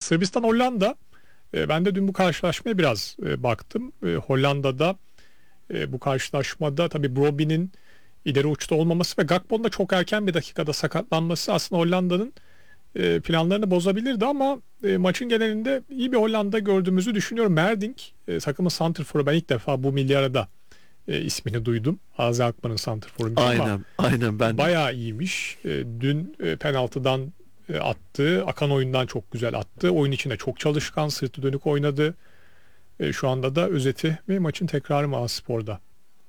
Sırbistan Hollanda, ben de dün bu karşılaşmaya biraz baktım. Hollanda'da bu karşılaşmada tabii Brobbey'nin ileri uçta olmaması ve Gakpo'nun da çok erken bir dakikada sakatlanması aslında Hollanda'nın planlarını bozabilirdi ama maçın genelinde iyi bir Hollanda gördüğümüzü düşünüyorum. Merdink takımın santrforu, ben ilk defa bu milli arada ismini duydum. Azi Akman'ın santrforuymuş ama Aynen ben de. bayağı iyiymiş. Dün penaltıdan attı. Akan oyundan çok güzel attı. Oyun içinde çok çalışkan, sırtı dönük oynadı. Şu anda da özeti ve maçın tekrarı mı A-Spor'da?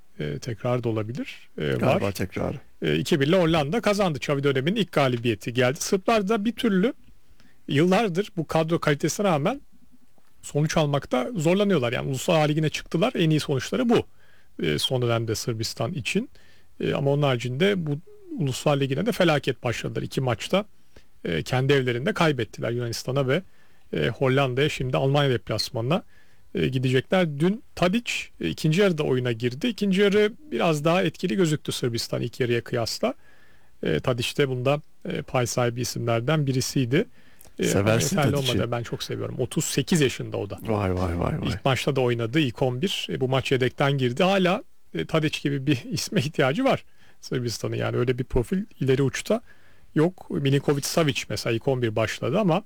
Tekrar da olabilir. Galiba Var. tekrar. 2-1 ile Hollanda kazandı. Xavi döneminin ilk galibiyeti geldi. Sırplar da bir türlü yıllardır bu kadro kalitesine rağmen sonuç almakta zorlanıyorlar. Yani Uluslar Ligi'ne çıktılar. En iyi sonuçları bu. Son dönemde Sırbistan için. Ama onun haricinde bu Uluslar Ligi'ne de felaket başladılar. 2 maçta kendi evlerinde kaybettiler Yunanistan'a ve Hollanda'ya, şimdi Almanya deplasmanına gidecekler. Dün Tadic ikinci yarıda oyuna girdi. İkinci yarı biraz daha etkili gözüktü Sırbistan ilk yarıya kıyasla. Tadic de bunda pay sahibi isimlerden birisiydi. Seversin Yeterli Tadic'i. olmadı. Ben çok seviyorum. 38 yaşında o da. Vay. İlk maçta da oynadı. İlk 11. Bu maç yedekten girdi. Hala Tadic gibi bir isme ihtiyacı var Sırbistan'ın. Yani öyle bir profil ileri uçta yok. Milinkovic-Savic mesela ilk 11 başladı ama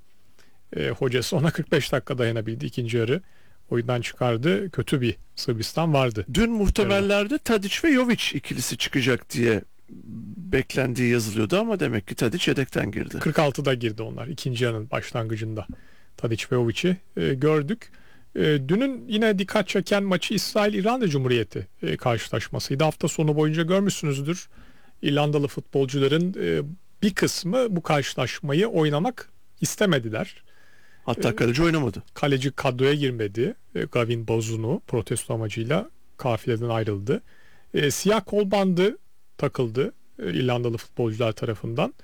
hocası ona 45 dakika dayanabildi. İkinci yarı oyundan çıkardı. Kötü bir Sırbistan vardı. Dün muhtemellerde Tadic ve Jovic ikilisi çıkacak diye beklendiği yazılıyordu ama demek ki Tadic yedekten girdi. 46'da girdi onlar. İkinci yarının başlangıcında Tadic ve Jovic'i gördük. Dünün yine dikkat çeken maçı İsrail-İrlanda Cumhuriyeti karşılaşmasıydı. Hafta sonu boyunca görmüşsünüzdür. İrlandalı futbolcuların bir kısmı bu karşılaşmayı oynamak istemediler. Hatta kaleci oynamadı. Kaleci kadroya girmedi. Gavin Bozunu protesto amacıyla kafileden ayrıldı. Siyah kol bandı takıldı İrlandalı futbolcular tarafından.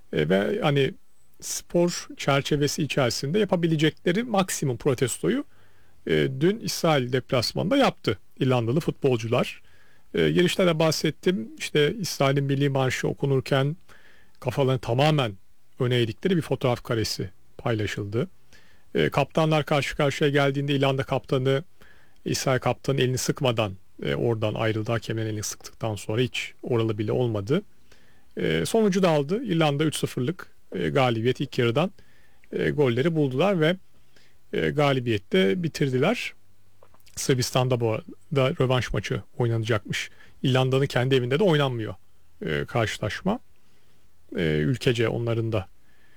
Ve hani spor çerçevesi içerisinde yapabilecekleri maksimum protestoyu dün İsrail deplasmanında yaptı İrlandalı futbolcular. Girişte de bahsettim. İşte İsrail'in milli marşı okunurken kafalarını tamamen öne eğdikleri bir fotoğraf karesi paylaşıldı. Kaptanlar karşı karşıya geldiğinde İrlanda kaptanı İsrail kaptanı elini sıkmadan oradan ayrıldı. Hakemin elini sıktıktan sonra hiç oralı bile olmadı. Sonucu da aldı. İrlanda 3-0'lık galibiyet ilk yarıdan golleri buldular ve galibiyette bitirdiler. Sırbistan'da bu arada rövanş maçı oynanacakmış. İrlanda'nın kendi evinde de oynanmıyor karşılaşma. Ülkece onların da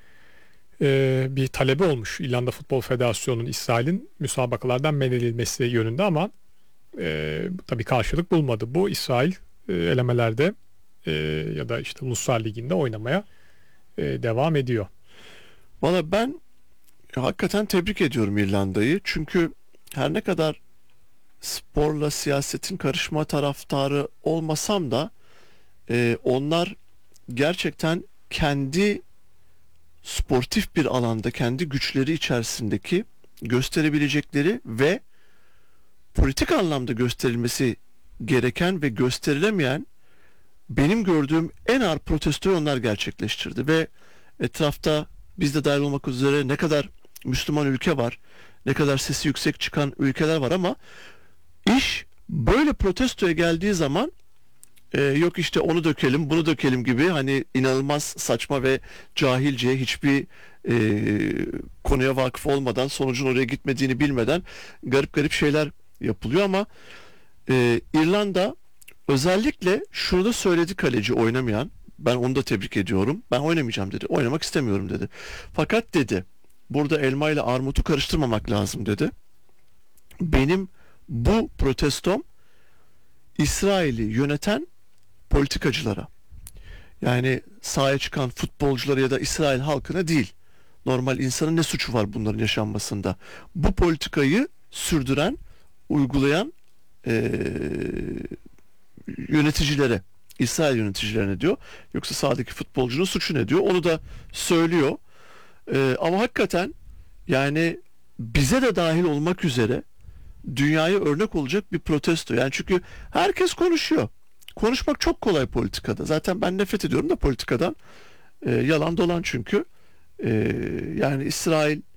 bir talebi olmuş. İrlanda Futbol Federasyonu'nun İsrail'in müsabakalardan men edilmesi yönünde ama tabii karşılık bulmadı. Bu İsrail elemelerde ya da işte Uluslar Ligi'nde oynamaya devam ediyor. Valla ben hakikaten tebrik ediyorum İrlanda'yı. Çünkü her ne kadar sporla siyasetin karışma taraftarı olmasam da onlar gerçekten kendi sportif bir alanda kendi güçleri içerisindeki gösterebilecekleri ve politik anlamda gösterilmesi gereken ve gösterilemeyen benim gördüğüm en ağır protestoyu onlar gerçekleştirdi ve etrafta biz de dahil olmak üzere ne kadar Müslüman ülke var, ne kadar sesi yüksek çıkan ülkeler var ama iş böyle protestoya geldiği zaman yok işte onu dökelim bunu dökelim gibi hani inanılmaz saçma ve cahilce hiçbir konuya vakıf olmadan sonucun oraya gitmediğini bilmeden garip garip şeyler yapılıyor ama İrlanda özellikle şunu da söyledi kaleci oynamayan, ben onu da tebrik ediyorum, ben oynamayacağım dedi, oynamak istemiyorum dedi, fakat dedi burada elma ile armutu karıştırmamak lazım dedi. Benim bu protestom İsrail'i yöneten politikacılara, yani sahaya çıkan futbolculara ya da İsrail halkına değil, normal insanın ne suçu var bunların yaşanmasında, bu politikayı sürdüren, uygulayan yöneticilere, İsrail yöneticilerine diyor. Yoksa sahadaki futbolcunun suçu ne diyor, onu da söylüyor. Ama hakikaten yani bize de dahil olmak üzere dünyaya örnek olacak bir protesto. Yani çünkü herkes konuşuyor. Konuşmak çok kolay politikada. Zaten ben nefret ediyorum da politikadan. Yalan dolan çünkü. Yani İsrail